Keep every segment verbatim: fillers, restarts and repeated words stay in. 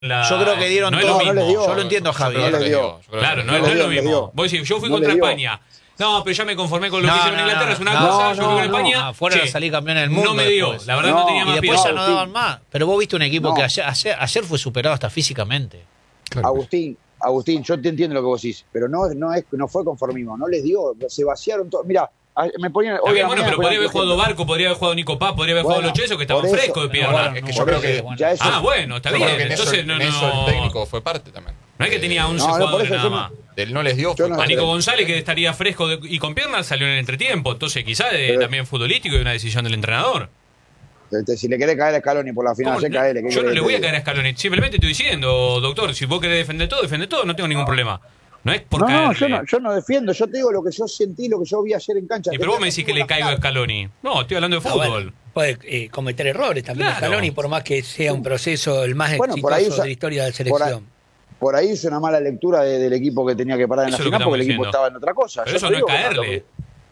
La... Yo creo que dieron no todo. Es lo No mismo. dio. Yo lo entiendo, Javi. No les dio. Claro, no, no no es dio, lo les mismo. dio. Vos decís, yo fui No contra les dio. España. No, pero ya me conformé con lo No, que hicieron no, en Inglaterra. no, es una no, cosa, no, yo fui con no, España. no, fueron che, a salir campeones del mundo. No me dio. Después. La verdad No, no tenía Y más después pies. ya no Agustín. daban más. Pero vos viste un equipo No. que ayer, ayer, ayer fue superado hasta físicamente. Claro. Agustín, Agustín, yo te entiendo lo que vos decís, pero no, no, es, no fue conformismo, no les dio, se vaciaron todo. Mira, me ponían. Está hoy bien, a la bueno, mañana pero me podría haber ponían- jugado Barco, podría haber jugado Nico Paz, podría haber Bueno, jugado Los Chesos, que estaban por eso, frescos de pierna. Bueno, es que yo creo que- ya eso- Ah, bueno, está Yo bien. creo que en eso, Entonces no, en eso el no, técnico fue parte también. no es que tenía once No, no, por jugadores eso nada yo no- más. Él no les dio. Yo fue no- A parte. Nico González, que estaría fresco de- y con piernas, salió en el entretiempo. Entonces, quizás de- Pero- también futbolístico y una decisión del entrenador. Este, si le querés caer a Scaloni por la final, ¿Cómo? ya caele. ¿qué Yo no querés le que voy a te caer a Scaloni. Simplemente estoy diciendo, doctor, si vos querés defender todo, defende todo, no tengo ningún problema. No es por No, no, caerle. yo no, yo no defiendo, yo te digo lo que yo sentí, lo que yo vi ayer en cancha. Y pero vos me decís que le caigo a Scaloni. No, estoy hablando de Ah, fútbol. bueno, puede eh, cometer errores también Claro. Scaloni, por más que sea un proceso el más Bueno, por exitoso ahí usa- de la historia de la por ahí- selección. Por ahí hizo una mala lectura de- del equipo que tenía que parar en Eso la es lo que final porque el estamos equipo diciendo. estaba en otra cosa. Pero Yo eso te no es digo que caerle.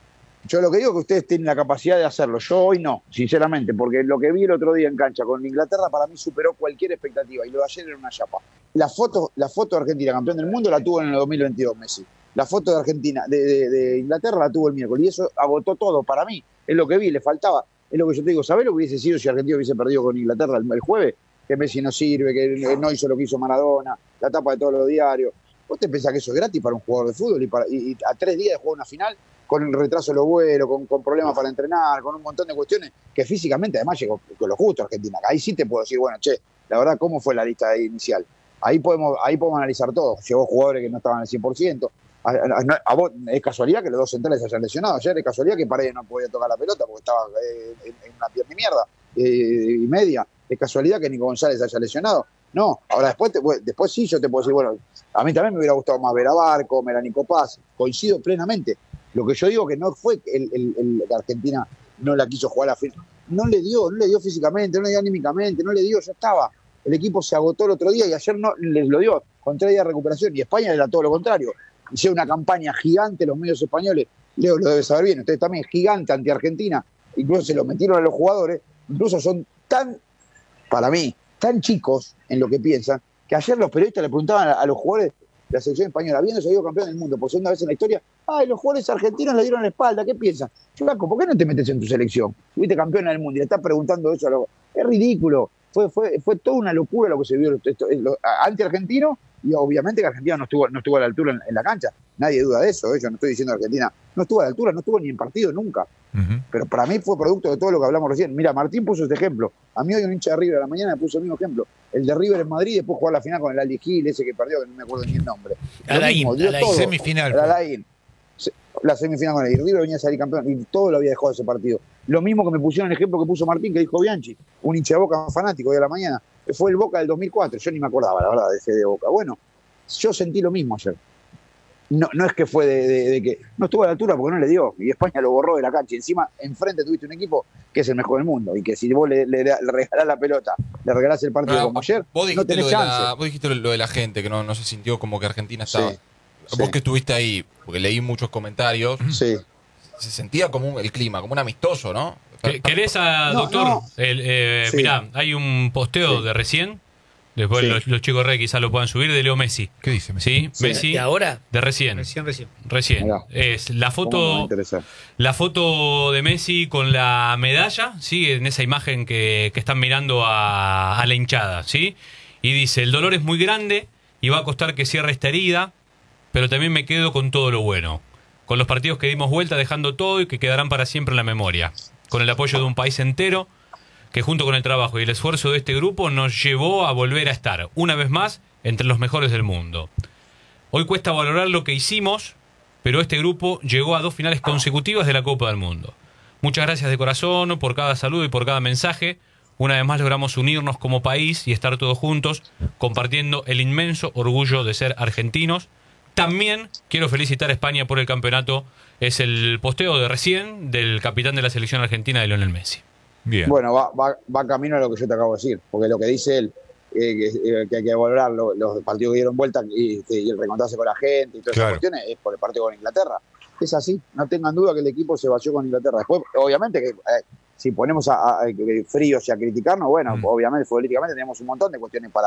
Yo lo que digo es que ustedes tienen la capacidad de hacerlo. Yo hoy no, sinceramente, porque lo que vi el otro día en cancha con Inglaterra para mí superó cualquier expectativa y lo de ayer era una chapa. La foto, la foto de Argentina campeón del mundo la tuvo en el dos mil veintidós Messi. La foto de Argentina, de, de- de Inglaterra la tuvo el miércoles y eso agotó todo para mí. Es lo que vi, le faltaba. Es lo que yo te digo, ¿sabés lo que hubiese sido si Argentina hubiese perdido con Inglaterra el, el jueves? Que Messi no sirve, que no hizo lo que hizo Maradona, la tapa de todos los diarios. ¿Vos te pensás que eso es gratis para un jugador de fútbol y, para, y, y a tres días de jugar una final con el retraso de los vuelos, con, con problemas para entrenar, con un montón de cuestiones que físicamente además llegó con lo justo a Argentina? Ahí sí te puedo decir, bueno, che, la verdad, ¿cómo fue la lista inicial? Ahí podemos, ahí podemos analizar todo. Llegó jugadores que no estaban al cien por ciento. A, a- a vos, es casualidad que los dos centrales se hayan lesionado. Ayer es casualidad que Paredes no podía tocar la pelota porque estaba eh, en, en una pierna y mierda eh, y media. Es casualidad que Nico González se haya lesionado. No, ahora después, te- después sí yo te puedo decir, bueno, a mí también me hubiera gustado más ver a Barco, ver a Nico Paz. Coincido plenamente. Lo que yo digo que no fue que el, el, el- que Argentina no la quiso jugar a la final. No le dio, no le dio físicamente, no le dio anímicamente, no le dio, ya estaba. El equipo se agotó el otro día y ayer no les lo dio con tres días de recuperación. Y España era todo lo contrario. Hicieron una campaña gigante los medios españoles. Leo lo debe saber bien, ustedes también, gigante anti-Argentina. Incluso se lo metieron a los jugadores. Incluso son tan, para mí, tan chicos en lo que piensan, que ayer los periodistas le preguntaban a, a los jugadores de la selección española, habiendo salido campeón del mundo por segunda vez en la historia, ay, los jugadores argentinos le dieron la espalda, ¿qué piensan? Flaco, ¿por qué no te metes en tu selección? Fuiste campeón del mundo y le estás preguntando eso a los... Es ridículo. Fue, fue, fue toda una locura lo que se vio esto, lo, anti-argentino, y obviamente que Argentina no estuvo, no estuvo a la altura en, en la cancha. Nadie duda de eso, ¿eh? Yo no estoy diciendo que Argentina no estuvo a la altura, no estuvo ni en partido nunca. Ujú. Pero para mí fue producto de todo lo que hablamos recién. Mira, Martín puso este ejemplo. A mí hoy un hincha de River a la mañana me puso el mismo ejemplo. El de River en Madrid, después jugar la final con el Ali Gil, ese que perdió, que no me acuerdo ni el nombre. Lo Alain, mismo, dio Alain. todo. Semifinal. El Alain. Se- La semifinal con él. Y River venía a salir campeón. Y todo lo había dejado ese partido. Lo mismo que me pusieron el ejemplo que puso Martín, que dijo Bianchi. Un hincha de Boca fanático hoy a la mañana. Fue el Boca del dos mil cuatro. Yo ni me acordaba, la verdad, de ese de Boca. Bueno, yo sentí lo mismo ayer. No, no es que fue de, de- de que no estuvo a la altura porque no le dio. Y España lo borró de la cancha. Y encima, enfrente tuviste un equipo que es el mejor del mundo. Y que si vos le, le- le regalás la pelota, le regalás el partido Ah, como ayer, vos no dijiste, tenés lo de chance. la, vos dijiste lo de la gente, que no, no se sintió como que Argentina estaba. Sí, Vos sí. que estuviste ahí, porque leí muchos comentarios, Sí. se sentía como un- el clima, como un amistoso, ¿no? ¿Qué- ¿Querés, a, No, doctor? no. El, eh, Sí. Mirá, hay un posteo Sí. de recién. Después Sí. los, los chicos re quizás lo puedan subir, de Leo Messi. ¿Qué dice Messi? ¿Sí? Sí. Messi ¿Y ahora? de recién. Recién, recién. Recién. Mirá. Es la ¿Cómo me va a foto, interesar? la foto de Messi con la medalla, ¿sí? En esa imagen que, que están mirando a, a la hinchada, ¿sí? Y dice, el dolor es muy grande y va a costar que cierre esta herida, pero también me quedo con todo lo bueno. Con los partidos que dimos vuelta dejando todo y que quedarán para siempre en la memoria. Con el apoyo de un país entero que junto con el trabajo y el esfuerzo de este grupo nos llevó a volver a estar, una vez más, entre los mejores del mundo. Hoy cuesta valorar lo que hicimos, pero este grupo llegó a dos finales consecutivas de la Copa del Mundo. Muchas gracias de corazón por cada saludo y por cada mensaje. Una vez más logramos unirnos como país y estar todos juntos, compartiendo el inmenso orgullo de ser argentinos. También quiero felicitar a España por el campeonato. Es el posteo de recién del capitán de la selección argentina, de Lionel Messi. Bien. Bueno, va, va, va camino a lo que yo te acabo de decir, porque lo que dice él, eh, que, eh, que hay que valorar lo- los partidos que dieron vuelta y, y el reencontrarse con la gente y todas Claro. esas cuestiones, es por el partido con Inglaterra. Es así, no tengan duda que el equipo se vació con Inglaterra. Después, obviamente, que eh, si ponemos a, a- a- fríos y a criticarnos, bueno, Mm. obviamente, futbolísticamente tenemos un montón de cuestiones para,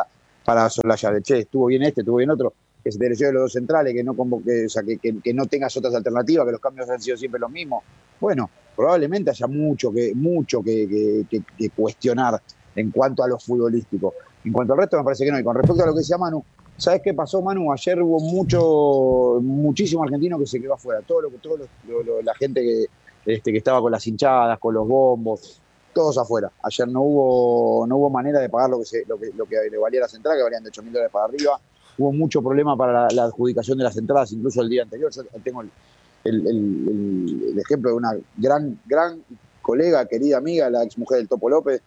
para soslayar. Che, estuvo bien este, estuvo bien otro, que se te lesione los dos centrales, que no, convoque, o sea, que, que, que no tengas otras alternativas, que los cambios han sido siempre los mismos. Bueno, probablemente haya mucho que, mucho que, que, que, que cuestionar en cuanto a lo futbolístico. En cuanto al resto, me parece que no. Y con respecto a lo que decía Manu, ¿sabes qué pasó, Manu? Ayer hubo mucho, muchísimo argentino que se quedó afuera. Todo lo, todo lo, lo, lo, la gente que, este, que estaba con las hinchadas, con los bombos, todos afuera. Ayer no hubo, no hubo manera de pagar lo que, se, lo que, lo que le valía la central, que valían de ocho mil dólares para arriba. Hubo mucho problema para la, la adjudicación de las entradas, incluso el día anterior. Yo tengo el, el, el, el, el ejemplo de una gran, gran colega, querida amiga, la ex mujer del Topo López,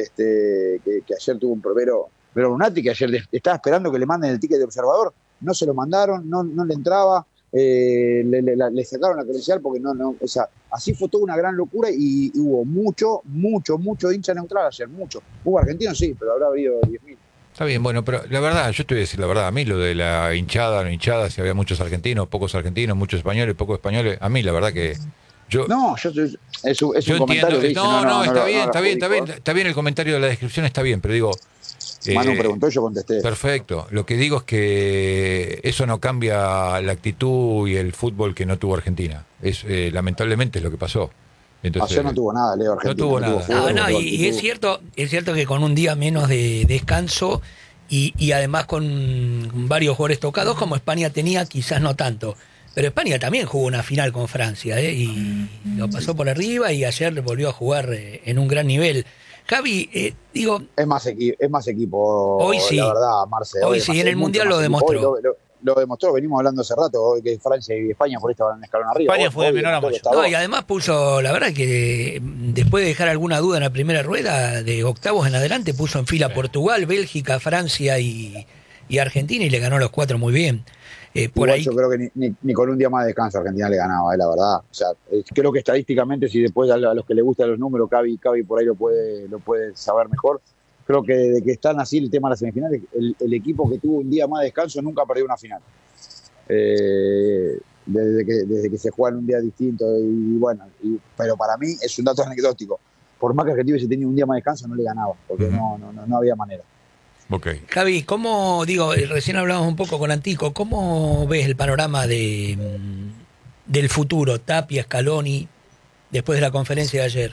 este, que, que ayer tuvo un primero, pero Lunati, que ayer estaba esperando que le manden el ticket de observador, no se lo mandaron, no, no le entraba, eh, le, le, le sacaron la credencial porque no, no, o sea, así fue toda una gran locura y, y hubo mucho, mucho, mucho hincha neutral ayer, mucho. Hubo argentinos, sí, pero habrá habido diez mil. Está bien, bueno, pero la verdad, yo te voy a decir la verdad, a mí lo de la hinchada, no hinchada, si había muchos argentinos, pocos argentinos, muchos españoles, pocos españoles, a mí la verdad que yo... No, yo, es, es un, es yo un comentario entiendo, que dice, no, no, no, está no, bien, no, está bien, está bien, ¿eh? está bien el comentario de la descripción, está bien, pero digo... Manu eh, preguntó, yo contesté. Perfecto, lo que digo es que eso no cambia la actitud y el fútbol que no tuvo Argentina, es eh, lamentablemente es lo que pasó. Entonces, ayer no tuvo nada, Leo, Argentina. No tuvo nada. fútbol, No, no, tuvo y, y es actitud. cierto, es cierto que con un día menos de descanso y, y además con varios jugadores tocados, como España tenía, quizás no tanto. Pero España también jugó una final con Francia, ¿eh? Y lo pasó por arriba y ayer volvió a jugar eh, en un gran nivel. Javi, eh, digo, Es más, equi es más equipo, Hoy sí. la verdad, Marce. Hoy es sí, más- en es el mucho Mundial más lo equipo. demostró. Hoy Lo, lo- lo demostró, venimos hablando hace rato, hoy que Francia y España por ahí estaban en escalón arriba. España Hoy- fue de hoy menor a demostró que mayor. está no, dos. y además puso, la verdad que después de dejar alguna duda en la primera rueda, de octavos en adelante, puso en fila Portugal, Bélgica, Francia y, y Argentina y le ganó a los cuatro muy bien. Eh, por Igual ahí, yo creo que ni, ni- ni con un día más de descanso Argentina le ganaba, eh, la verdad. O sea, eh, creo que estadísticamente, si después a, lo- a los que les gustan los números, Cavi, Cavi por ahí lo puede, lo puede saber mejor. Creo que desde que están así el tema de las semifinales, el, el equipo que tuvo un día más de descanso nunca perdió una final. Eh, desde, que, desde que se juegan un día distinto. Y bueno, y- pero para mí es un dato anecdótico. Por más que Argentina hubiese tenido un día más de descanso, no le ganaba, porque Ujú. no, no, no, no había manera. ok. Javi, ¿cómo, digo, eh, recién hablamos un poco con Antico, ¿cómo ves el panorama de, mm, del futuro, Tapia, Scaloni, después de la conferencia de ayer?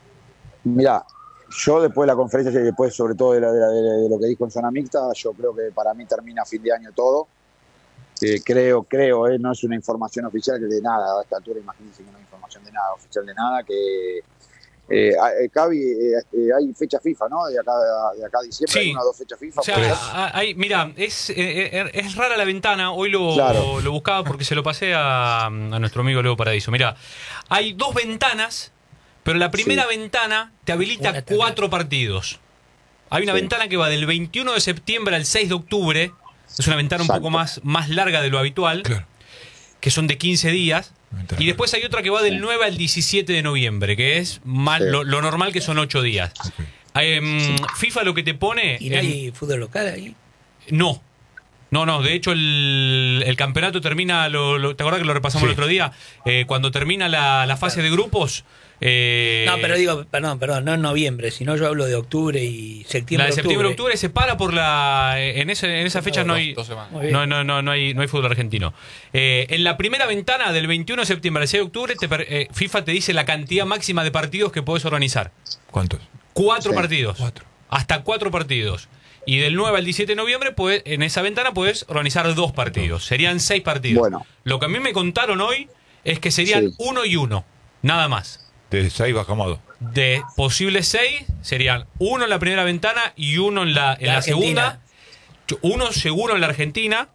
Mirá, yo después de la conferencia y después sobre todo de, la- de la- de lo que dijo en zona mixta, yo creo que para mí termina a fin de año todo. Eh, creo, creo, eh, no es una información oficial que de nada, a esta altura imagínense que no hay información de nada, oficial de nada, que eh, eh, Cavi, eh, eh, hay fecha FIFA, ¿no? De acá, de acá a diciembre, Sí. hay una o dos fechas FIFA. O sea, ¿puede ser? a- hay- mira, es, eh, eh, es rara la ventana. Hoy lo, Claro. lo buscaba porque se lo pasé a, a nuestro amigo Leo Paradiso. Mira, hay dos ventanas, pero la primera Sí. ventana te habilita Una también. cuatro partidos. Hay una Sí. ventana que va del veintiuno de septiembre al seis de octubre. Es una ventana un Exacto. poco más, más larga de lo habitual, Claro. que son de quince días. Ventana. Y después hay otra que va del Sí. nueve al diecisiete de noviembre, que es más Sí. lo, lo normal, que son ocho días. Ok. Em, FIFA lo que te pone... ¿Y no en- hay fútbol local ahí? no. No, no, de hecho el, el campeonato termina, lo, lo- ¿te acordás que lo repasamos Sí. el otro día? Eh, cuando termina la, la fase de grupos... eh, No, pero digo, perdón, perdón, no en noviembre, sino yo hablo de octubre y septiembre. la de septiembre-octubre se para por la... En, ese, en esa fecha no hay... Dos semanas. Muy bien. No, no, no, no hay, no hay fútbol argentino. Eh, en la primera ventana del veintiuno de septiembre al seis de octubre, te per- eh, FIFA te dice la cantidad máxima de partidos que puedes organizar. ¿Cuántos? Cuatro Sí. partidos. Cuatro. Hasta cuatro partidos. Y del nueve al diecisiete de noviembre, pues, en esa ventana puedes organizar dos partidos. Serían seis partidos. Bueno. Lo que a mí me contaron hoy es que serían Sí. uno y uno. Nada más. De seis bajamos a dos. De posibles seis, serían uno en la primera ventana y uno en la, en La la Argentina. segunda. Uno seguro en la Argentina.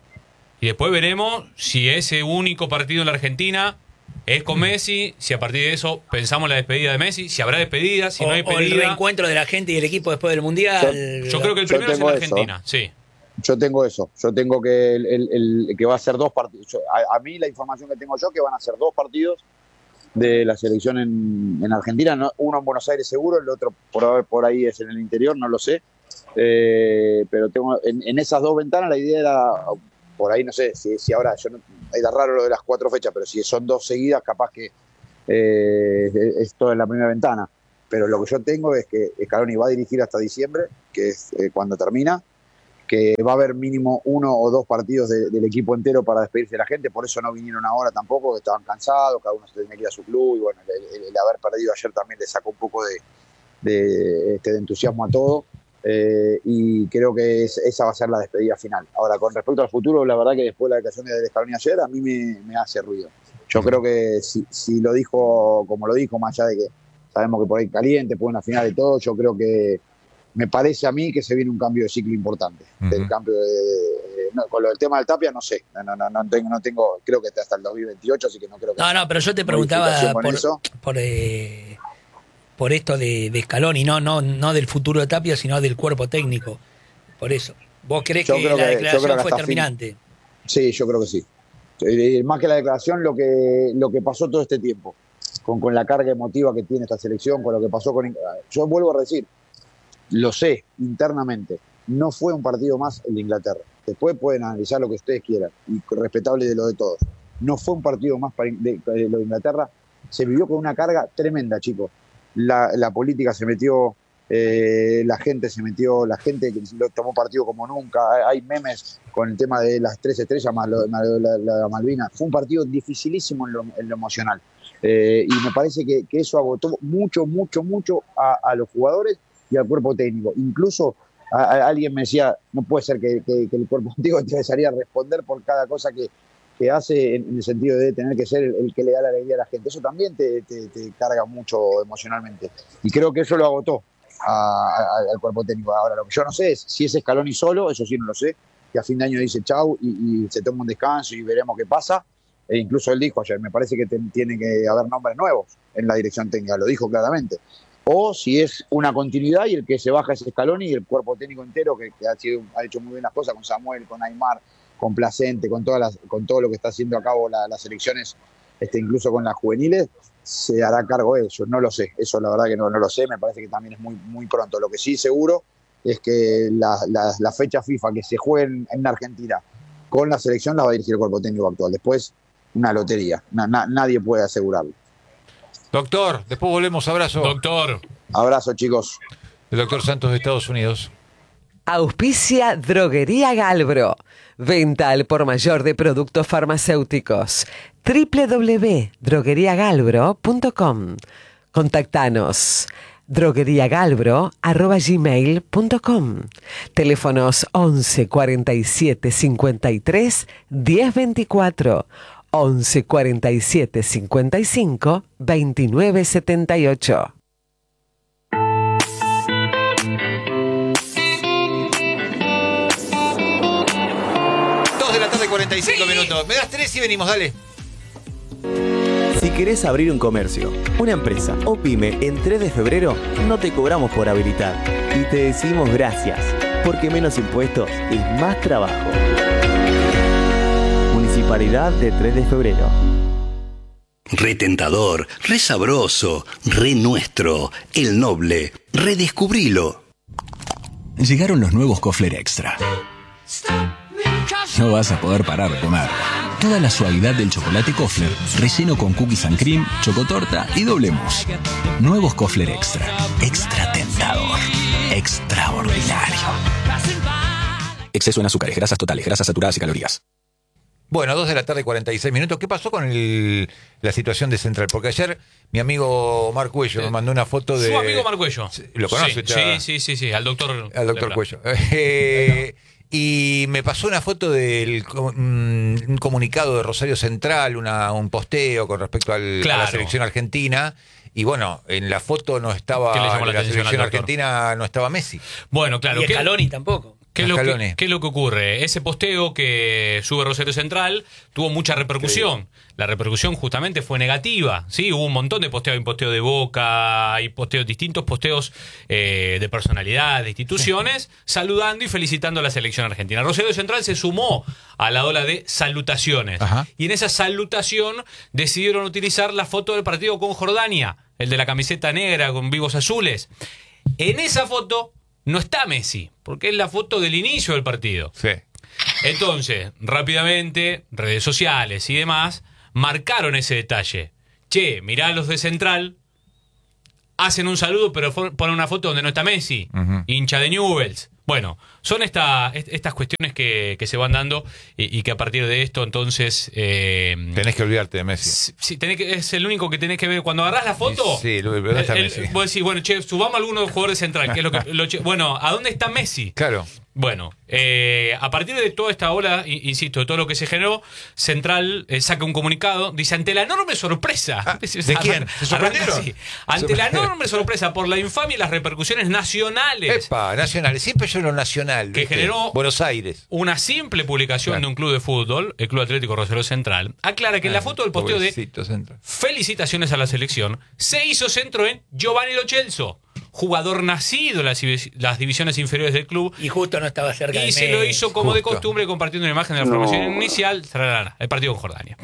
Y después veremos si ese único partido en la Argentina es con Messi, si a partir de eso pensamos la despedida de Messi, si habrá despedida, si o, no hay o el despedida. reencuentro de la gente y el equipo después del Mundial. Yo creo que el Yo primero es en tengo la eso. Argentina, sí. Yo tengo eso, yo tengo que el, el- el- que va a ser dos partidos. Yo- A, a mí la información que tengo yo que van a ser dos partidos de la selección en, en Argentina, no- uno en Buenos Aires seguro, el otro por, por ahí es en el interior, no lo sé. Eh, pero tengo en, en esas dos ventanas la idea era, por ahí no sé, si, si ahora, yo no, era raro lo de las cuatro fechas, pero si son dos seguidas, capaz que eh, es todo en la primera ventana. Pero lo que yo tengo es que Scaloni va a dirigir hasta diciembre, que es eh, cuando termina. que va a haber mínimo uno o dos partidos de, del equipo entero para despedirse de la gente, por eso no vinieron ahora tampoco, que estaban cansados, cada uno se tenía que ir a su club, y bueno, el, el, el haber perdido ayer también le sacó un poco de, de, este, de entusiasmo a todo, eh, y creo que es, esa va a ser la despedida final. Ahora, con respecto al futuro, la verdad que después de la declaración de Scaloni ayer, a mí me, me hace ruido. Yo creo que si, si lo dijo como lo dijo, más allá de que sabemos que por ahí caliente, por una final y todo, yo creo que me parece a mí que se viene un cambio de ciclo importante. Uh-huh. Del cambio de, de, de no, con lo del tema del Tapia, no sé. No, no, no, no, tengo, no tengo, creo que está hasta el dos mil veintiocho, así que no creo que. No, no, pero yo te preguntaba por, por, eh, por esto de, de Scaloni, no, no, no del futuro de Tapia, sino del cuerpo técnico. Por eso. ¿Vos crees que la que, declaración fue terminante? Fin. Sí, yo creo que sí. Y más que la declaración, lo que, lo que pasó todo este tiempo, con, con la carga emotiva que tiene esta selección, con lo que pasó con. Yo vuelvo a decir. Lo sé internamente, no fue un partido más el de Inglaterra. Después pueden analizar lo que ustedes quieran, y respetable de lo de todos. No fue un partido más para de, de lo de Inglaterra. Se vivió con una carga tremenda, chicos. La, la política se metió, eh, la gente se metió, la gente lo tomó partido como nunca. Hay memes con el tema de las tres estrellas más lo, la, la, la Malvinas. Fue un partido dificilísimo en lo, en lo emocional. Eh, y me parece que, que eso agotó mucho, mucho, mucho a, a los jugadores y al cuerpo técnico. Incluso a, a alguien me decía, no puede ser que, que, que el cuerpo técnico empezaría a responder por cada cosa que, que hace, en, en el sentido de tener que ser el, el que le da la alegría a la gente. Eso también te, te, te carga mucho emocionalmente. Y creo que eso lo agotó a, a, al cuerpo técnico. Ahora, lo que yo no sé es si es Scaloni solo, eso sí no lo sé, que a fin de año dice chau y, y se toma un descanso y veremos qué pasa. E incluso él dijo ayer, me parece que te, tiene que haber nombres nuevos en la dirección técnica, lo dijo claramente. O si es una continuidad y el que se baja es Scaloni y el cuerpo técnico entero que, que ha, sido, ha hecho muy bien las cosas con Samuel, con Aymar, con Placente, con, todas las, con todo lo que está haciendo a cabo la, las elecciones, este, incluso con las juveniles, se hará cargo de ellos. No lo sé, eso la verdad que no, no lo sé, me parece que también es muy, muy pronto. Lo que sí seguro es que la, la, la fecha FIFA que se juegue en, en Argentina con la selección la va a dirigir el cuerpo técnico actual. Después, una lotería, na, na, nadie puede asegurarlo. Doctor, después volvemos. Abrazo. Doctor. Abrazo, chicos. El doctor Santos de Estados Unidos. Auspicia Droguería Galbro. Venta al por mayor de productos farmacéuticos. doble u doble u doble u punto droguería galbro punto com. Contactanos. drogueriagalbro arroba gmail punto com. Teléfonos once cuarenta y siete cincuenta y tres diez veinticuatro. once cuarenta y siete cincuenta y cinco veintinueve setenta y ocho. dos de la tarde, cuarenta y cinco sí. minutos. Me das tres y venimos, dale. Si querés abrir un comercio, una empresa o pyme en tres de febrero, no te cobramos por habilitar. Y te decimos gracias, porque menos impuestos es más trabajo. Municipalidad de tres de febrero. Retentador, re sabroso, re nuestro, el noble, redescubrilo. Llegaron los nuevos Kofler Extra. No vas a poder parar de comer. Toda la suavidad del chocolate Kofler, relleno con cookies and cream, chocotorta y doble mousse. Nuevos Kofler Extra. Extra tentador. Extraordinario. Exceso en azúcares, grasas totales, grasas saturadas y calorías. Bueno, dos de la tarde, cuarenta y seis minutos. ¿Qué pasó con el, la situación de Central? Porque ayer mi amigo Omar Cuello me mandó una foto de... Su amigo Omar Cuello. ¿Lo conoce? Sí, sí, sí, sí, sí, al doctor... Al doctor Cuello. Eh, y me pasó una foto del un comunicado de Rosario Central, una, un posteo con respecto al, claro. a la selección argentina. Y bueno, en la foto no estaba... ¿Qué le llamó la, la la selección argentina no estaba Messi. Bueno, claro. Y Scaloni tampoco. ¿Qué es, lo que, ¿Qué es lo que ocurre? Ese posteo que sube Rosario Central tuvo mucha repercusión. Sí. La repercusión justamente fue negativa. ¿Sí? Hubo un montón de posteos. Hay posteos de Boca, hay posteos distintos, posteos eh, de personalidades, de instituciones, sí. saludando y felicitando a la selección argentina. Rosario Central se sumó a la ola de salutaciones. Ajá. Y en esa salutación decidieron utilizar la foto del partido con Jordania, el de la camiseta negra con vivos azules. En esa foto no está Messi, porque es la foto del inicio del partido. Sí. Entonces, rápidamente, redes sociales y demás marcaron ese detalle. Che, mirá los de Central, hacen un saludo, pero ponen una foto donde no está Messi, uh-huh. hincha de Newell's. Bueno, son esta, est- estas cuestiones que, que se van dando y, y que a partir de esto, entonces... Eh, Tenés que olvidarte de Messi. sí, sí, tenés que, es el único que tenés que ver. Cuando agarrás la foto... Sí, lo- ¿dónde está el- Messi? el- vos decís, bueno, che, subamos a alguno de los jugadores centrales. Que es lo que, lo che- bueno, ¿a dónde está Messi? Claro. Bueno, eh, a partir de toda esta ola, i- insisto, de todo lo que se generó, Central eh, saca un comunicado, dice, ante la enorme sorpresa... Ah, ¿de quién? ¿Se sorprendieron? Arranca así. Ante la enorme sorpresa por la infamia y las repercusiones nacionales... Epa, nacional. Siempre yo lo nacional. Que ¿viste? generó- Buenos Aires. Una simple publicación Claro. de un club de fútbol, el Club Atlético Rosario Central, aclara que en la foto del posteo de Pobrecito Central. felicitaciones a la selección se hizo centro en Giovanni Lo Celso, jugador nacido en las, divis- las divisiones inferiores del club, Y justo no estaba cerca de y se lo Messi. hizo como de Justo. costumbre compartiendo una imagen de la No. formación inicial, trarara, el partido con Jordania.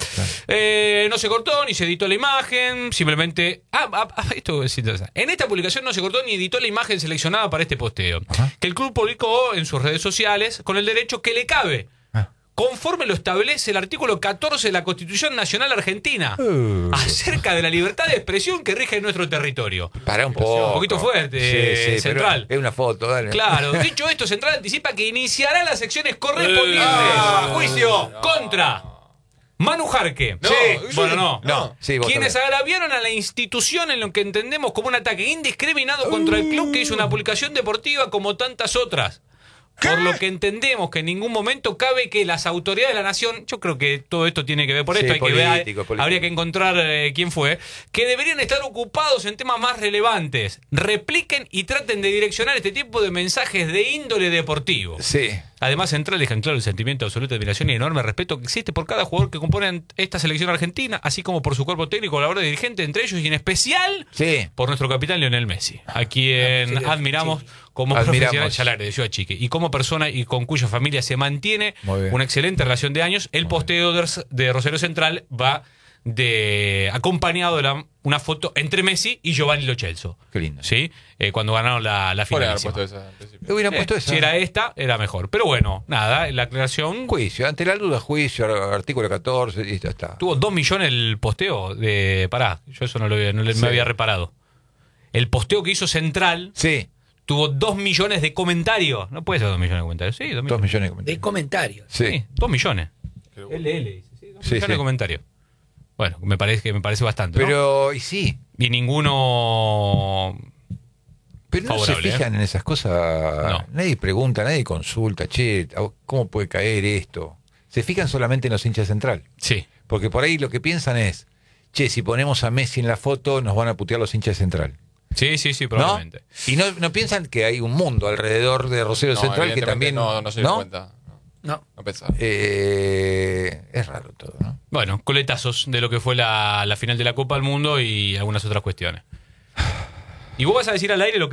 Eh, no se cortó ni se editó la imagen, simplemente... Ah, ah, ah, esto es interesante. En esta publicación no se cortó ni editó la imagen seleccionada para este posteo, que el club publicó en sus redes sociales con el derecho que le cabe, Ah. conforme lo establece el artículo catorce de la Constitución Nacional Argentina, Uh. acerca de la libertad de expresión que rige en nuestro territorio. Para un poco. Un poquito fuerte, Sí, sí, Central. pero es una foto, dale. Claro, dicho esto, Central anticipa que iniciará las secciones correspondientes. Ah, juicio. Contra Manu Jarque. No, Sí. eso Bueno, no. no. No, sí, vos Quienes también. agraviaron a la institución en lo que entendemos como un ataque indiscriminado contra el club que hizo una publicación deportiva como tantas otras. Por lo que entendemos que en ningún momento cabe que las autoridades de la nación, yo creo que todo esto tiene que ver por Sí, esto, hay que político, ver, político. habría que encontrar eh, quién fue, que deberían estar ocupados en temas más relevantes, repliquen y traten de direccionar este tipo de mensajes de índole deportivo. Sí. Además, Central deja en claro el sentimiento de absoluta admiración y enorme respeto que existe por cada jugador que compone esta selección argentina, así como por su cuerpo técnico, la de dirigente, entre ellos y en especial Sí. por nuestro capitán Lionel Messi, a quien Ah, sí, admiramos como Admiramos. profesional, ya le agradeció a Chiqui, y como persona y con cuya familia se mantiene Muy bien. una excelente relación de años. El posteo de, de Rosario Central va de acompañado de la- una foto entre Messi y Giovanni Lo Celso. Qué lindo. ¿Sí? Eh, cuando ganaron la, la Podrían final. haber puesto esa al principio. Hubieran Eh, puesto esa. si era esta, era mejor. Pero bueno, nada, la aclaración. Juicio. Ante la duda, juicio, artículo catorce, y ya está. Tuvo dos millones el posteo de. Pará, yo eso no lo había- no le- Sí. me había reparado. El posteo que hizo Central Sí. tuvo dos millones de comentarios. No puede ser dos millones de comentarios. Sí, dos Dos millones. millones de De comentarios. comentarios. Sí, Sí. dos millones. Qué bueno. L L dice, sí, dos Sí, millones sí. de comentarios. Bueno, me parece que me parece bastante. ¿no? Pero, y sí. Y ninguno. Pero no Favorable, se fijan en esas cosas. No. Nadie pregunta, nadie consulta. Che, ¿cómo puede caer esto? Se fijan solamente en los hinchas Central. Sí. Porque por ahí lo que piensan es, che, si ponemos a Messi en la foto, nos van a putear los hinchas Central. Sí, sí, sí, ¿No? probablemente. Y no, no piensan que hay un mundo alrededor de Rosario No, Central que evidentemente también. no, no se dio cuenta. No, No. no pensaba. Eh, es raro todo, ¿no? Bueno, coletazos de lo que fue la, la final de la Copa del Mundo y algunas otras cuestiones. ¿Y vos vas a decir al aire lo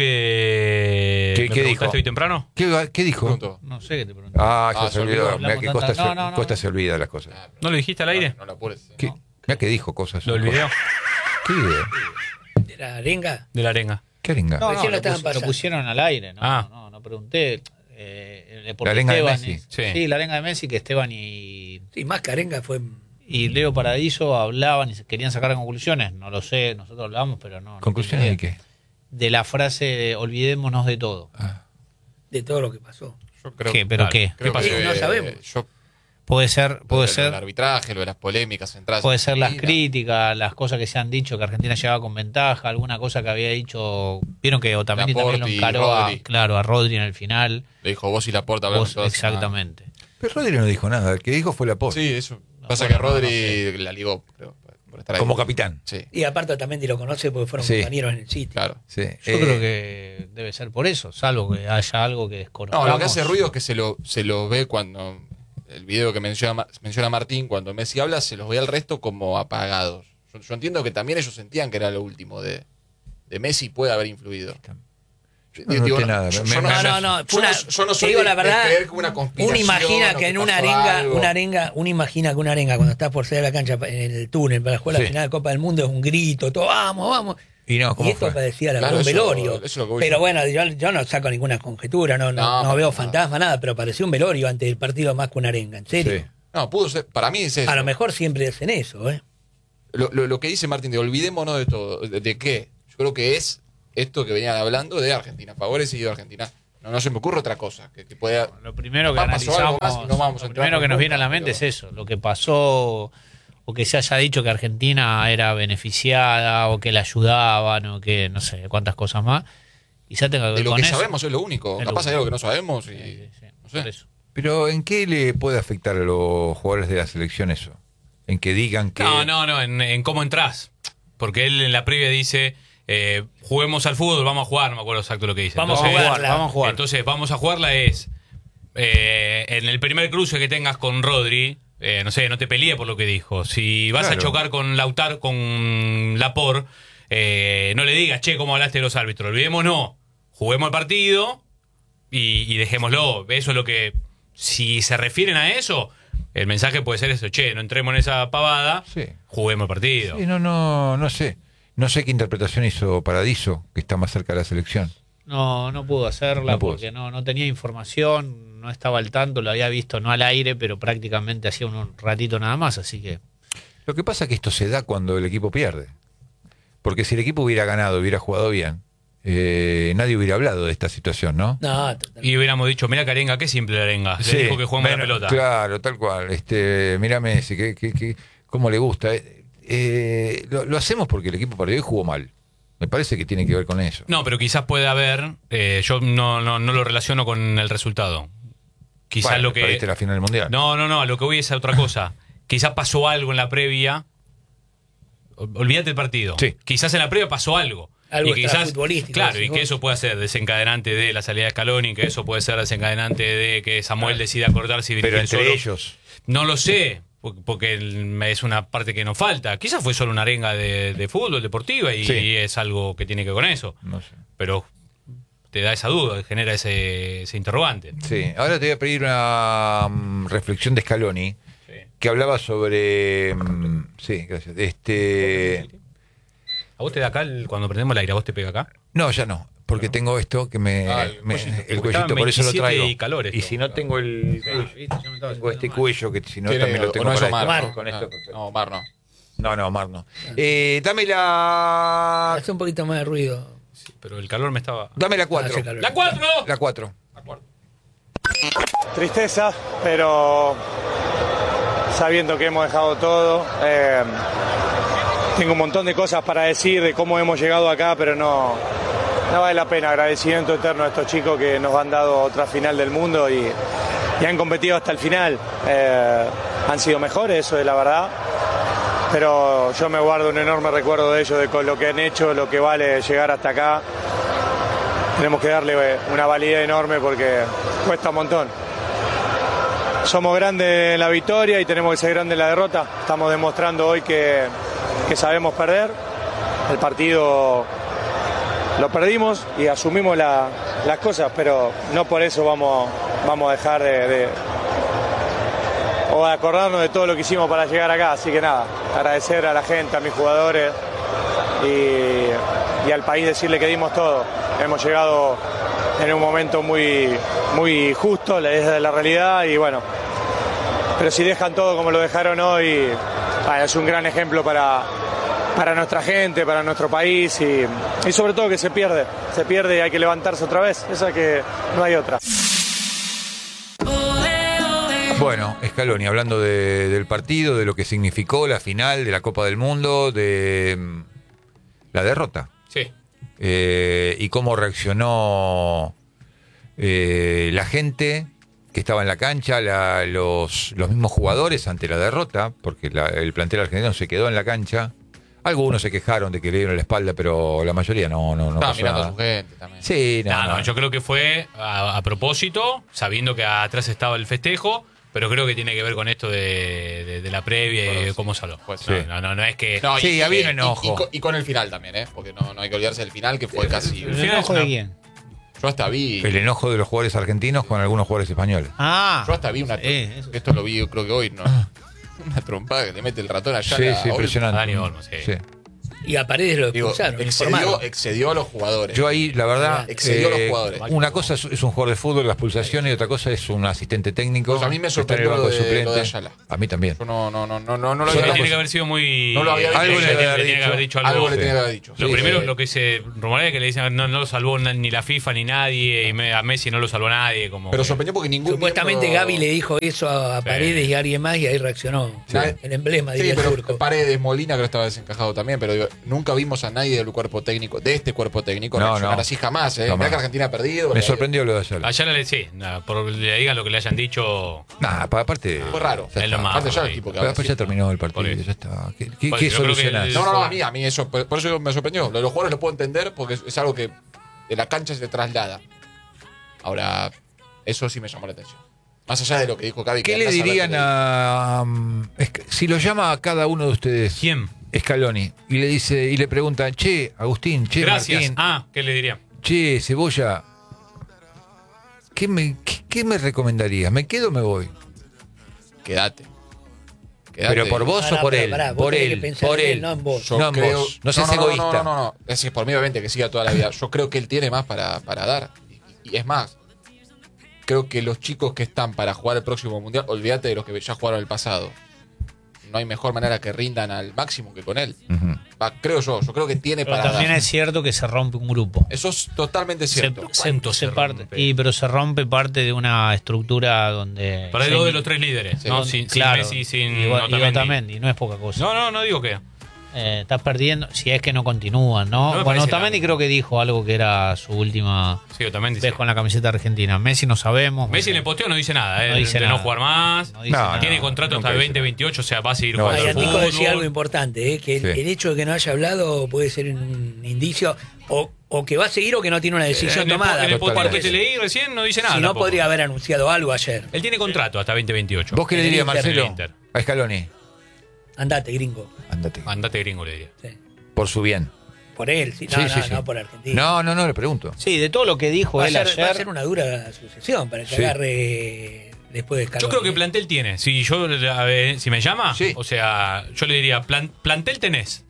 que ¿Qué- me qué preguntaste dijo? hoy temprano? ¿Qué, qué dijo? Pregunto. No sé qué te pregunto. Ah, ya Ah, se se olvidó. olvidó. Mira que Hablamos Costa, tanto- se, no, no, no. Costa se olvida de las cosas. ¿No lo dijiste al aire? No, no la apures. ¿Qué? Mira que dijo cosas. ¿Lo olvidé? ¿Qué video? De la arenga. De la arenga. ¿Qué arenga? No, no, Recién lo lo, estaban pus- lo pasando. pusieron al aire, no, Ah. no, no pregunté. Eh, eh, porque La arenga de Esteban Messi. es- Sí. sí. la arenga de Messi, que Esteban y, Sí, más que arenga fue. y Leo Paradiso hablaban y se querían sacar conclusiones. No lo sé, nosotros hablamos, pero no. no ¿Conclusiones tengo de idea. qué? De la frase de olvidémonos de todo. Ah. De todo lo que pasó. Yo creo, ¿Qué? ¿Pero claro. qué? creo ¿Qué pasó? que, No sabemos. Yo, Puede ser, puede lo del ser, arbitraje, lo de las polémicas centrales. puede ser las Argentina. críticas, las cosas que se han dicho, que Argentina llegaba con ventaja, alguna cosa que había dicho. Vieron que Otamendi también lo Laporte y encaró a, Rodri. claro, a Rodri en el final. Le dijo vos y Laporta hablaron Vos- todas- exactamente. Pero Rodri no dijo nada. El que dijo fue la Ah, post. sí, eso. Pasa bueno, que Rodri no, no sé. la ligó, creo, por estar ahí. Como capitán. Sí, Y aparte también lo conoce porque fueron Sí. compañeros en el sitio. claro. Sí. Yo Eh, creo que debe ser por eso, salvo que haya algo que No, desconozcamos. lo que hace ruido es que se lo, se lo ve cuando. El video que menciona, Ma- menciona Martín, cuando Messi habla, se los ve al resto como apagados. Yo, yo entiendo que también ellos sentían que era lo último de, de Messi y puede haber influido. No noté nada. yo- Me- yo me- No, sé- no, no. yo fue una- no- yo no te soy digo de- la de verdad. creer que una conspiración Uno imagina o que en pasó una arenga, algo. una arenga, uno imagina que una arenga cuando estás por salir de la cancha en el túnel para jugar la Sí. final de Copa del Mundo es un grito, todo vamos, vamos. Y no, ¿cómo Y esto fue? parecía la Claro, verdad, un eso- velorio. eso es lo que voy Pero yo. bueno, yo, yo no saco ninguna conjetura, no, no, No, no veo no. fantasma, nada, pero parecía un velorio antes del partido más que una arenga, en serio. Sí. No, pudo ser. Para mí es eso. A lo mejor siempre hacen eso, ¿eh? Lo, lo- lo que dice Martín, de olvidémonos de todo. ¿De, de qué? Yo creo que es esto que venían hablando de Argentina. Favorecido Argentina. No, no se me ocurre otra cosa que, que pueda. Lo primero que Capaz pasó algo analizamos, más y no vamos a lo entrar primero que en nos boca, viene a la mente pero- es eso, lo que pasó o que se haya dicho que Argentina era beneficiada o que la ayudaban o que no sé cuántas cosas más. Quizá tenga que ver De lo con que eso. sabemos es lo único. Es lo Capaz hay único. algo que no sabemos y. Sí, sí, sí, no sé. por eso. Pero ¿en qué le puede afectar a los jugadores de la selección eso? En que digan que... No, no, no, en, en cómo entras. Porque él en la previa dice, eh, juguemos al fútbol, vamos a jugar, no me acuerdo exacto lo que dice. Vamos a Entonces, jugarla. Vamos a jugar. Entonces, vamos a jugarla es, eh, en el primer cruce que tengas con Rodri, eh, no sé, no te pelees por lo que dijo. Si vas Claro. a chocar con Lautaro, con Laporte, eh, no le digas, che, ¿cómo hablaste de los árbitros? Olvidémonos, juguemos el partido y, y dejémoslo. Eso es lo que, si se refieren a eso, el mensaje puede ser eso, che, no entremos en esa pavada, Sí. juguemos el partido. Sí, no, no, no sé. No sé qué interpretación hizo Paradiso, que está más cerca de la selección. No, no pudo hacerla No pudo. porque no, no tenía información, no estaba al tanto, lo había visto no al aire, pero prácticamente hacía un ratito nada más, así que Lo que pasa es que esto se da cuando el equipo pierde. Porque si el equipo hubiera ganado, hubiera jugado bien, eh, nadie hubiera hablado de esta situación, ¿no? No, totalmente. Y hubiéramos dicho, mira que arenga, qué simple la arenga. Le dijo que jugamos bueno, la pelota. Claro, tal cual. Este, mira Messi, que, que, que, cómo le gusta. Eh, eh, lo, lo hacemos porque el equipo perdió y jugó mal. Me parece que tiene que ver con eso. No, pero quizás puede haber, eh, yo no, no, no lo relaciono con el resultado. Quizás Bueno, lo que... perdiste la final del Mundial. No, no, no, a lo que voy es a otra cosa. Quizás pasó algo en la previa. Ol- Olvídate el partido. Sí. Quizás en la previa pasó algo. Algo y quizás, extrafutbolístico, claro, decís y que vos. eso puede ser desencadenante de la salida de Scaloni, que eso puede ser desencadenante de que Samuel decida cortarse y Pero dirigir entre solo. ellos. No lo sé, por- porque el- es una parte que nos falta. Quizás fue solo una arenga de, de fútbol, deportiva, y, Sí. y es algo que tiene que ver con eso. No sé. Pero te da esa duda, genera ese, ese interrogante. Sí, ahora te voy a pedir una mm, reflexión de Scaloni, Sí. que hablaba sobre... mm, sí, gracias. Este... ¿A vos te da acá, el- cuando prendemos el aire, a vos te pega acá? No, ya no, porque tengo esto que me... Ah, el me- cuellito. el Porque cuellito, estaban por eso lo veintisiete traigo. y calor esto. Y si no tengo el... Tengo este cuello que si no Tiene- también lo o tengo no es para Omar, esto. ¿no? Con esto, No, perfecto. no, Omar no. No, no, Omar no. Eh, dame la... Hace un poquito más de ruido. Sí, pero el calor me estaba... Dame la cuatro. Hace calor. ¡La cuatro! La cuatro. Tristeza, pero sabiendo que hemos dejado todo. eh, tengo un montón de cosas para decir de cómo hemos llegado acá, pero no, no vale la pena. Agradecimiento eterno a estos chicos que nos han dado otra final del mundo y, y han competido hasta el final. Eh, han sido mejores, eso es la verdad. Pero yo me guardo un enorme recuerdo de ellos, de con lo que han hecho, lo que vale llegar hasta acá. Tenemos que darle una validez enorme porque cuesta un montón. Somos grandes en la victoria y tenemos que ser grandes en la derrota. Estamos demostrando hoy que, que sabemos perder. El partido lo perdimos y asumimos la- las cosas, pero no por eso vamos, vamos a dejar de, de- o de acordarnos de todo lo que hicimos para llegar acá. Así que nada, agradecer a la gente, a mis jugadores y, y al país decirle que dimos todo. Hemos llegado en un momento muy, muy justo, es la realidad y bueno, pero si dejan todo como lo dejaron hoy, ah, es un gran ejemplo para, para nuestra gente, para nuestro país y, y sobre todo que se pierde, se pierde y hay que levantarse otra vez, esa que no hay otra. Bueno, Scaloni, hablando de- del partido, de lo que significó la final de la Copa del Mundo, de mm, la derrota. Sí. Eh, y cómo reaccionó eh, la gente que estaba en la cancha, la- los, los mismos jugadores ante la derrota, porque la- el plantel argentino se quedó en la cancha. Algunos se quejaron de que le dieron la espalda, pero la mayoría no, no, no Estaba pasó mirando a nada. su gente también. Sí, no, No, no, no. yo creo que fue a, a propósito, sabiendo que atrás estaba el festejo, pero creo que tiene que ver con esto de, de- de la previa y de cómo salió. Pues sí. No, no, no es que... No, y- Sí, había un y- enojo. Y, y con- y con el final también, ¿eh? Porque no, no hay que olvidarse del final, que fue casi. El ¿El final enojo es de una- quién? Yo hasta vi. El enojo de los jugadores argentinos con algunos jugadores españoles. Ah, Yo hasta vi una. sí, eso. Esto lo vi, yo creo que hoy, ¿no? Una trompada que le mete el ratón allá. Sí, a sí, Olmo. impresionante. Dani Olmo, sí. Sí. Y a Paredes lo Digo, expulsaron. excedió, informaron. excedió a los jugadores. Yo ahí, la verdad, excedió a los eh, jugadores. una cosa es, es un jugador de fútbol, las pulsaciones, y otra cosa es un asistente técnico. Pues a mí me que está en el sorprendió banco lo de, suplente. lo de Ayala. A mí también. Yo no, no, no, no, no, no lo Eso había tiene visto. que haber sido muy. No lo había visto. Algo le Tiene debe haber que dicho. haber dicho algo. Algo le Sí. tenía que haber dicho. Lo Sí, primero, eh, lo que se rumorea es que le dicen no, no lo salvó na- ni la FIFA ni nadie, y me- a Messi no lo salvó nadie. Como Pero que- sorprendió porque ningún Supuestamente miembro- Gaby le dijo eso a Sí. Paredes y a alguien más y ahí reaccionó. Sí. El emblema, Sí, diría el pero turco. Paredes, Molina creo que estaba desencajado también, pero digo, nunca vimos a nadie del cuerpo técnico, de este cuerpo técnico, No, reaccionar no. así jamás, ¿eh? Jamás. Mirá que Argentina ha perdido. Me eh, sorprendió lo de Ayala. Ayala le sí, nada, por le digan lo que le hayan dicho. Nah, pa- aparte. Fue raro. ya Es lo está. más. Aparte ya el ahí. tipo que Pero ahora después sí. ya terminó el partido, Por eso. ya está. ¿Qué, qué, Por qué eso, yo creo que solucionás? el- No, no, no, a mí, a mí eso, por por eso me sorprendió. Lo de los jugadores lo puedo entender porque es, es algo que de la cancha se traslada. Ahora, eso sí me llamó la atención. Más allá de lo que dijo Gaby. ¿Qué que le andás a ver dirían qué le- a. um, es que si lo llama a cada uno de ustedes? ¿Quién? Scaloni. Y le dice, y le preguntan, che, Agustín, che, Gracias. Martín, Ah, ¿qué le diría? che, Cebolla, ¿qué me, qué, qué me recomendarías? ¿Me quedo o me voy? Quédate. Quédate. ¿Pero por vos Pará, o por pará, él? pará, vos por tenés que él, pensar por en él, él. no en vos. Yo No en creo, vos. No seas no, no, egoísta. No, no, no, no. Es que por mí, obviamente, que siga toda la vida. Yo creo que él tiene más para, para dar. Y, y es más, creo que los chicos que están para jugar el próximo mundial, olvídate de los que ya jugaron el pasado. No hay mejor manera que rindan al máximo que con él. Ujú. Va, creo yo. Yo creo que tiene Pero para también dar. es cierto que se rompe un grupo. Eso es totalmente Se, cierto. se- ¿Cuánto se se parte, rompe? y, pero se rompe parte de una estructura donde. Para se- dos de los tres líderes, ¿no? donde- Sin, claro, sin Messi, sin y, y Otamendi. Otamendi, no es poca cosa. No, no, no digo que. Eh, estás perdiendo, si es que no continúan, ¿no? No me bueno, parece Otamendi largo. creo que dijo algo que era su última Sí, Otamendi. vez Sí. con la camiseta argentina. Messi no sabemos. Messi en el posteo no dice nada, ¿eh? No dice de nada. no jugar más. No dice No, nada. Tiene contrato nunca hasta el dice veinte veintiocho, o sea, va a seguir No, jugando Ay, al Antico fútbol. decía algo importante, ¿eh? que Sí. el hecho de que no haya hablado puede ser un indicio o, o que va a seguir o que no tiene una decisión en el, po- tomada. en el Totalmente. posteo que te leí recién no dice nada. Si no, tampoco. podría haber anunciado algo ayer. Él tiene contrato hasta veinte veintiocho. ¿Vos qué le El dirías, Inter, Marcelo? el Inter. A Scaloni. Andate, gringo. Andate. Andate gringo, le diría. Sí. Por su bien. Por él, sí. No, Sí, no, sí, sí. no por Argentina. No, no, no, le pregunto. Sí, de todo lo que dijo va, a él ser, ayer. va a ser una dura sucesión para que Sí. agarre después de Scaloni. Yo creo que plantel tiene. Si yo a ver, si me llama, Sí. o sea, yo le diría, plan- plantel tenés.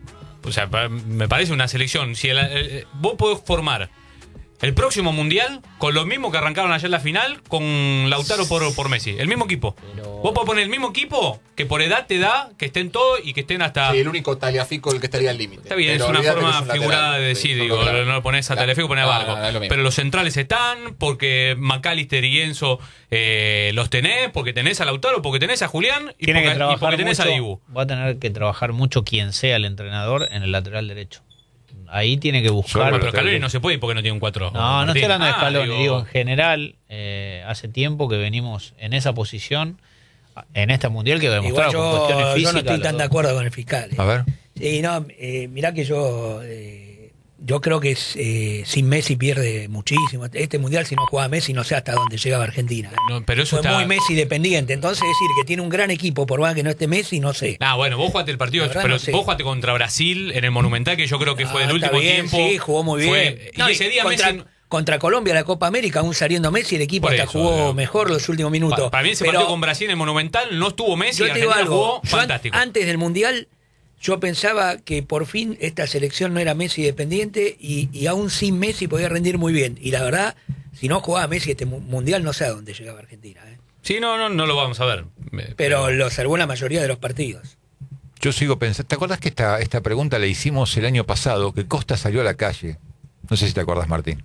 O sea, pa- me parece una selección. Si el- el- vos podés formar el próximo mundial con lo mismo que arrancaron ayer la final con Lautaro por, por Messi. El mismo equipo. Pero- Vos podés poner el mismo equipo que por edad te da que estén todos y que estén hasta. Sí, el único Taliafico el que estaría al límite. Está bien, Pero es una olvídate que forma es un figurada lateral. de Sí, decir, son digo, lateral. no lo pones a Claro. Tagliafico, pones a No, Barco. no, no, es lo mismo. Pero los centrales están, porque McAllister y Enzo eh, los tenés, porque tenés a Lautaro, porque tenés a Julián y Tiene porque, que y trabajar porque tenés mucho, a Dibu. va a tener que trabajar mucho quien sea el entrenador en el lateral derecho. Ahí tiene que buscar. Bueno, pero Scaloni no se puede ir porque no tiene un cuatro. No, no estoy hablando de Ah, Scaloni, digo, digo, en general, eh, hace tiempo que venimos en esa posición, en este mundial que Igual demostramos con yo, cuestiones yo físicas. no estoy los tan dos. de acuerdo con el fiscal. ¿eh? A ver. Sí, no, eh, mirá que yo eh, yo creo que es, eh, sin Messi pierde muchísimo. Este mundial, si no juega Messi, no sé hasta dónde llegaba Argentina. ¿eh? No, pero eso Fue está. muy Messi dependiente. Entonces, decir que tiene un gran equipo, por más que no esté Messi, no sé. Ah, bueno, vos jugaste el partido, La verdad pero no sé. vos jugaste contra Brasil en el Monumental, que yo creo que fue Ah, el está último bien, tiempo. Sí, jugó muy Fue- bien. y No, ese día contra, Messi. contra Colombia, la Copa América, aún saliendo Messi, el equipo Por hasta eso, jugó digo. mejor los últimos minutos. Pa- para mí ese Pero partido con Brasil en el Monumental no estuvo Messi y yo te digo Argentina algo. jugó Yo an- fantástico. antes del mundial, yo pensaba que por fin esta selección no era Messi dependiente y, y aún sin Messi podía rendir muy bien. Y la verdad, si no jugaba Messi este mu- mundial, no sé a dónde llegaba Argentina. ¿eh? Sí, no, no, no lo vamos a ver. Eh, Pero lo salvó en la mayoría de los partidos. Yo sigo pensando. ¿Te acuerdas que esta, esta pregunta la hicimos el año pasado? Que Costa salió a la calle. No sé si te acuerdas, Martín.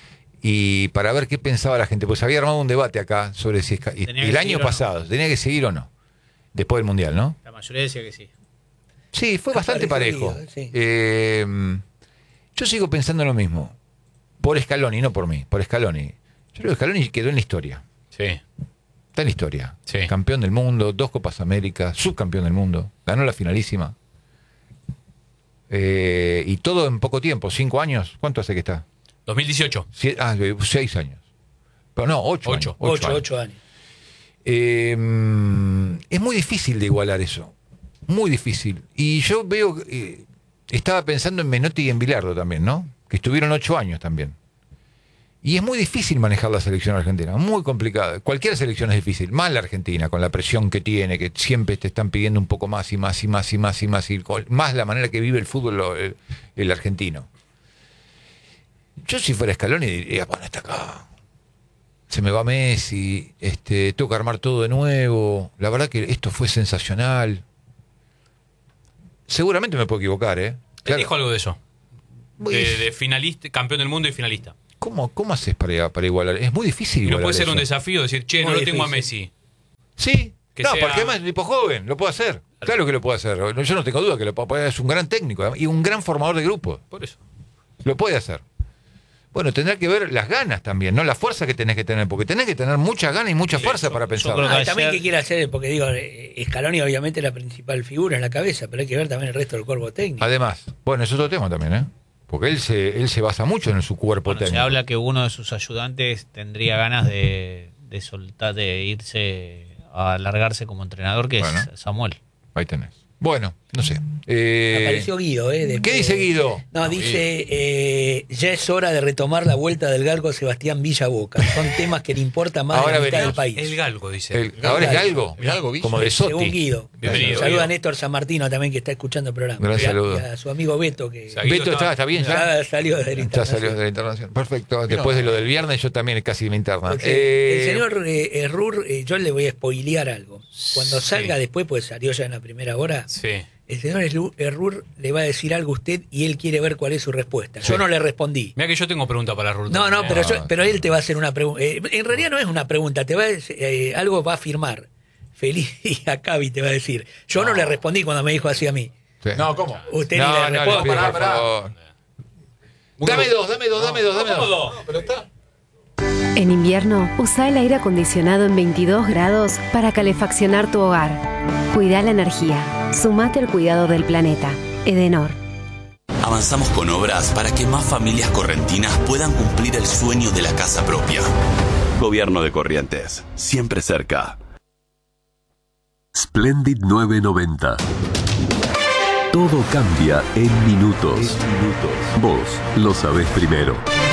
Y para ver qué pensaba la gente. Pues había armado un debate acá sobre si. es- y- Tenía y que el seguir año o no. pasado, ¿tenía que seguir o no? Después del mundial, ¿no? La mayoría decía que sí. Sí, fue bastante parecido, parejo. sí. Eh, yo sigo pensando lo mismo. Por Scaloni, no por mí. Por Scaloni. Yo creo que Scaloni quedó en la historia. Sí. Está en la historia. Sí. Campeón del mundo, dos Copas América, subcampeón del mundo, ganó la finalísima. Eh, y todo en poco tiempo, cinco años. ¿Cuánto hace que está? dos mil dieciocho. Sie- ah, eh, seis años. Pero no, ocho. Ocho. años, Ocho, años. ocho años. Eh, mm, es muy difícil de igualar eso. Muy difícil. Y yo veo. eh, estaba pensando en Menotti y en Bilardo también, ¿no? Que estuvieron ocho años también. Y es muy difícil manejar la selección argentina, muy complicada. Cualquier selección es difícil, más la Argentina, con la presión que tiene, que siempre te están pidiendo un poco más y más y más y más y más, y más la manera que vive el fútbol el, el argentino. Yo si fuera Scaloni diría, bueno, está acá. Se me va Messi, este, tengo que armar todo de nuevo. La verdad que esto fue sensacional. Seguramente me puedo equivocar, ¿eh? Claro. Dijo algo de eso. De, de finalista, campeón del mundo y finalista. ¿Cómo, cómo haces para, para igualar? Es muy difícil igualar. No puede ser eso. un desafío decir, che, muy no lo difícil. tengo a Messi. Sí, que no, sea... porque además es un tipo joven, lo puede hacer. Claro que lo puede hacer. Yo no tengo duda que lo puede hacer. Es un gran técnico y un gran formador de grupos. Por eso. Lo puede hacer. Bueno, tendrá que ver las ganas también, no la fuerza que tenés que tener, porque tenés que tener muchas ganas y mucha fuerza para pensar. Ah, también qué quiere hacer, porque digo, Scaloni obviamente es la principal figura en la cabeza, pero hay que ver también el resto del cuerpo técnico. Además, bueno, es otro tema también, ¿eh? Porque él se, él se basa mucho en su cuerpo bueno, técnico. Se habla que uno de sus ayudantes tendría ganas de, de soltar, de irse a largarse como entrenador, que bueno, es Samuel. Ahí tenés. Bueno, no sé. Eh, Apareció Guido, ¿eh? Después, ¿qué dice Guido? No, no dice, eh, ya es hora de retomar la vuelta del galgo Sebastián Villa Boca. Son temas que le importan más ahora a la mitad veremos. del país. El galgo, dice. El, ahora es galgo. El galgo, como de Sotti. Según Guido. Bienvenido. Saluda Guido. a Néstor San Martino también, que está escuchando el programa. Gran y a, saludo. y a su amigo Beto, que O sea, Beto está, está bien ya. ya salió de la Ya internación. salió de la internación. Perfecto. Después de lo del viernes, yo también casi me interna. Porque Eh, el señor eh, Errur, eh, yo le voy a spoilear algo. Cuando Sí. salga después, pues salió ya en la primera hora. Sí. El señor Errur le va a decir algo a usted y él quiere ver cuál es su respuesta. Yo Sí. no le respondí. Mira que yo tengo pregunta para Ruth. No, no, pero, No. yo- pero él te va a hacer una pregunta. Eh, en realidad no es una pregunta, te va a decir, eh, algo va a afirmar. Feliz día, Cavi, te va a decir. Yo no. no le respondí cuando me dijo así a mí. sí. No, ¿cómo? Usted No, ni le no, le responde. pido, pará, por pará. favor. Dame dos, dame dos, dame dos, dame dos. ¿Cómo? Pero está. En invierno, usa el aire acondicionado en veintidós grados para calefaccionar tu hogar. Cuida la energía. Sumate al cuidado del planeta. Edenor. Avanzamos con obras para que más familias correntinas puedan cumplir el sueño de la casa propia. Gobierno de Corrientes, siempre cerca. Splendid nueve noventa. Todo cambia en minutos. Vos lo sabés primero.